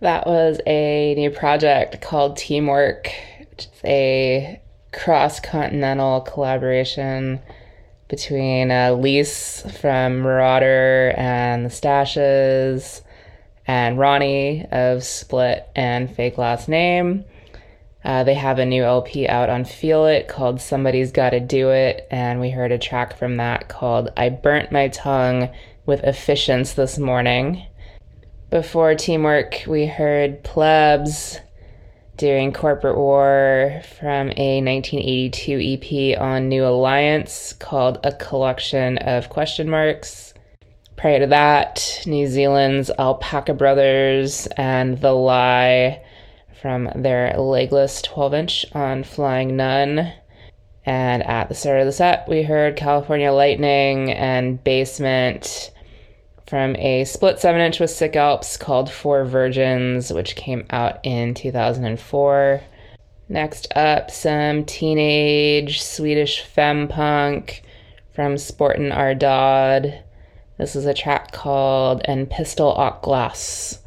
That was a new project called Teamwork, which is a cross-continental collaboration between Lise from Marauder and the Stashes and Ronnie of Split and Fake Last Name. They have a new LP out on Feel It called Somebody's Gotta Do It, and we heard a track from that called I Burnt My Tongue with Efficience this morning. Before Teamwork, we heard Plebs doing Corporate War from a 1982 EP on New Alliance called A Collection of Question Marks. Prior to that, New Zealand's Alpaca Brothers and The Lie from their Legless 12-inch on Flying Nun. And at the start of the set, we heard California Lightning and Basement from a split 7-inch with Sick Alps called Four Virgins, which came out in 2004. Next up, some teenage Swedish femme punk from Sporten Ardad. This is a track called En Pistol och Glas.